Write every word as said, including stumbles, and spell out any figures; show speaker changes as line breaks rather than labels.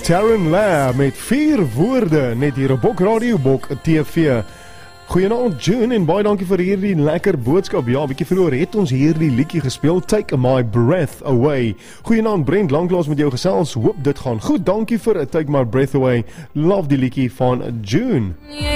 Taryn Lair met vier woorde, net hier op Bok Radio, Bok T V. Goeienaand June en baie dankie vir hierdie lekker boodskap. Ja, 'n bietjie vroeër het ons hierdie liedjie gespeel, Take My Breath Away. Goeienaand Brent, lanklaas met jou gesels, hoop dit gaan goed. Dankie vir Take My Breath Away. Love die liedjie van June.